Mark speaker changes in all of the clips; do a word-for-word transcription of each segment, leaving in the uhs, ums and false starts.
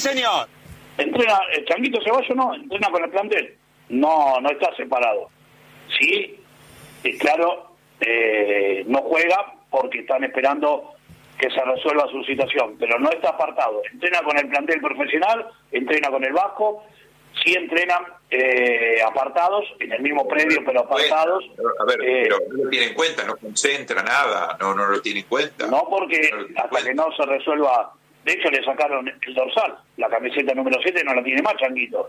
Speaker 1: señor.
Speaker 2: Entrena, el Changuito Ceballos no, entrena con el plantel. No, no está separado. Sí, es claro, eh, no juega porque están esperando que se resuelva su situación, pero no está apartado. Entrena con el plantel profesional, entrena con el Vasco, sí entrenan eh, apartados, en el mismo predio, pero apartados.
Speaker 3: A ver,
Speaker 2: eh,
Speaker 3: pero no lo tiene en cuenta, no concentra nada, no no lo tiene en cuenta.
Speaker 2: No, porque
Speaker 3: no
Speaker 2: hasta
Speaker 3: cuenta.
Speaker 2: que no se resuelva, de hecho le sacaron el dorsal, la camiseta número siete no la tiene más Changuito.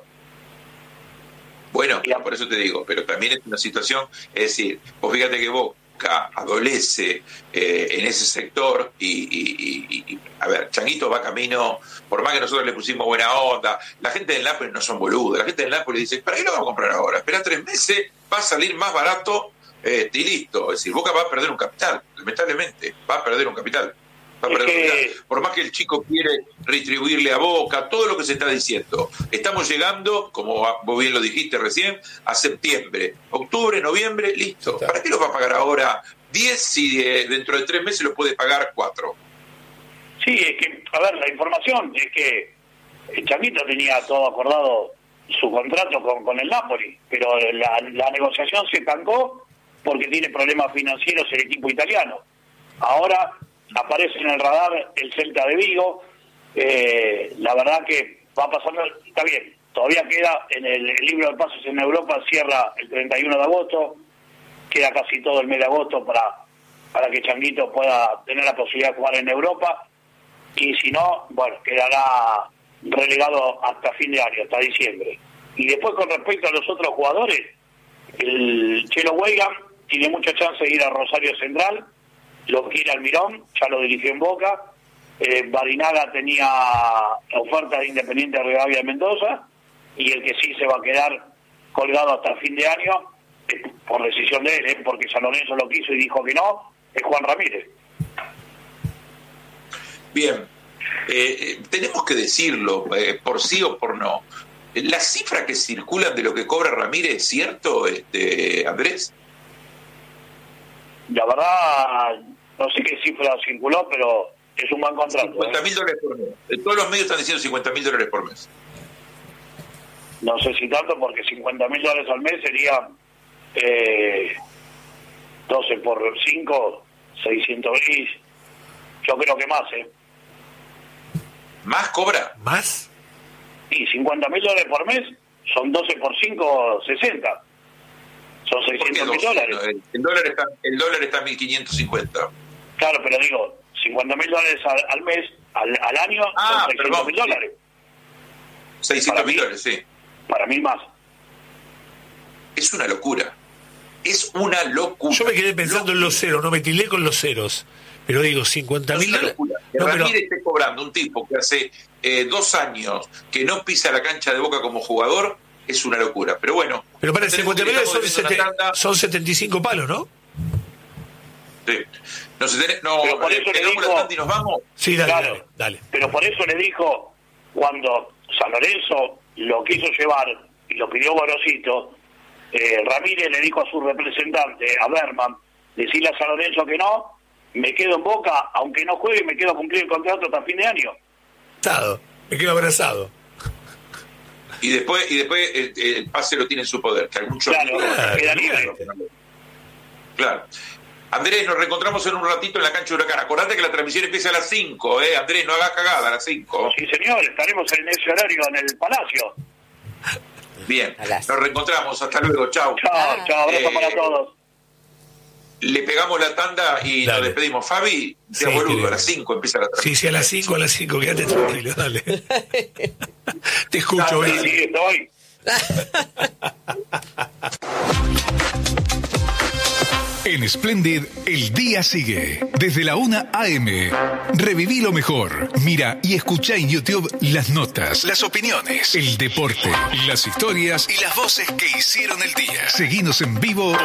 Speaker 3: Bueno, por eso te digo, pero también es una situación, es decir, vos fíjate que Boca adolece eh, en ese sector y, y, y, y, a ver, Changuito va camino, por más que nosotros le pusimos buena onda, la gente del Nápoles no son boludos, la gente del Nápoles dice, ¿para qué lo vamos a comprar ahora? Espera tres meses, va a salir más barato eh, y listo. Es decir, Boca va a perder un capital, lamentablemente, va a perder un capital. Va a perder
Speaker 2: que...
Speaker 3: un capital. Por más que el chico quiere retribuirle a Boca, todo lo que se está diciendo, estamos llegando, como vos bien lo dijiste recién, a septiembre, octubre, noviembre, listo. ¿Para qué lo va a pagar ahora diez si eh, dentro de tres meses lo puede pagar cuatro?
Speaker 2: Sí, es que, a ver, la información es que el Changuito tenía todo acordado su contrato con, con el Napoli, pero la, la negociación se estancó porque tiene problemas financieros el equipo italiano. Ahora aparece en el radar el Celta de Vigo, eh, la verdad que va pasando, está bien, todavía queda en el, el libro de pasos en Europa, cierra el treinta y uno de agosto, queda casi todo el mes de agosto para, para que Changuito pueda tener la posibilidad de jugar en Europa, y si no, bueno, quedará relegado hasta fin de año, hasta diciembre. Y después con respecto a los otros jugadores, el Chelo Weigand tiene mucha chance de ir a Rosario Central, lo quiere Almirón, ya lo dirigió en Boca, eh, Barinaga tenía la oferta de Independiente de Rivadavia de Mendoza, y el que sí se va a quedar colgado hasta el fin de año, eh, por decisión de él, eh, porque San Lorenzo lo quiso y dijo que no, es Juan Ramírez.
Speaker 3: Bien, eh, tenemos que decirlo, eh, por sí o por no. ¿Las cifras que circulan de lo que cobra Ramírez es cierto, este, Andrés?
Speaker 2: La verdad, no sé qué cifra circuló, pero es un buen contrato.
Speaker 3: cincuenta mil dólares por mes. Todos los medios están diciendo cincuenta mil dólares por mes.
Speaker 2: No sé si tanto, porque cincuenta mil dólares al mes serían eh, doce por cinco, seiscientos mil. Yo creo que más, ¿eh?
Speaker 3: ¿Más cobra?
Speaker 4: ¿Más?
Speaker 2: Y cincuenta mil dólares por mes son doce por cinco, sesenta. Son seiscientos mil dólares.
Speaker 3: El, el dólar está el dólar está en mil quinientos cincuenta.
Speaker 2: Claro, pero digo, cincuenta mil dólares al, al mes, al, al año,
Speaker 3: ah,
Speaker 2: son seiscientos mil dólares.
Speaker 3: seiscientos mil dólares, sí.
Speaker 2: Para mí más.
Speaker 3: Es una locura. Es una locura.
Speaker 4: Yo me quedé pensando locura. en los ceros, no me tilé con los ceros. Pero digo, cincuenta mil dólares.
Speaker 3: Que no, Ramírez pero... esté cobrando un tipo que hace eh, dos años que no pisa la cancha de Boca como jugador, es una locura. Pero bueno.
Speaker 4: Pero para cincuenta mil dólares son, sete, son setenta y cinco palos, ¿no?
Speaker 3: Sí. No, se ten... no
Speaker 2: pero por eso le dijo,
Speaker 3: la tanda y nos vamos.
Speaker 4: Sí, dale,
Speaker 2: claro,
Speaker 4: dale, dale.
Speaker 2: Pero por eso le dijo, cuando San Lorenzo lo quiso llevar y lo pidió Gorosito, eh, Ramírez le dijo a su representante, a Berman, decirle a San Lorenzo que no, me quedo en Boca, aunque no juegue, me quedo a cumplir el contrato hasta fin de año.
Speaker 4: Abrazado, me quedo abrazado.
Speaker 3: Y después y después el, el pase lo tiene en su poder, que algún
Speaker 2: claro,
Speaker 3: claro,
Speaker 2: queda libre.
Speaker 3: Claro. Andrés, nos reencontramos en un ratito en la cancha de Huracán. Acordate que la transmisión empieza a las cinco, ¿eh? Andrés, no hagas cagada a las cinco.
Speaker 2: Sí, señor, estaremos en ese horario en el Palacio.
Speaker 3: Bien, nos reencontramos. Hasta luego, chau.
Speaker 2: Chao, chao, abrazo
Speaker 3: eh,
Speaker 2: para todos.
Speaker 3: Le pegamos la tanda y dale. Nos despedimos. Fabi,
Speaker 4: sí,
Speaker 3: te boludo,
Speaker 4: querido.
Speaker 3: A las cinco empieza la transmisión.
Speaker 4: Sí, sí, a las cinco, a las cinco, quédate tranquilo, dale. Te escucho,
Speaker 2: dale, sí, estoy.
Speaker 5: En Splendid, el día sigue. Desde la una a eme. Reviví lo mejor. Mira y escucha en YouTube las notas, las opiniones, el deporte, las historias y las voces que hicieron el día. Seguinos en vivo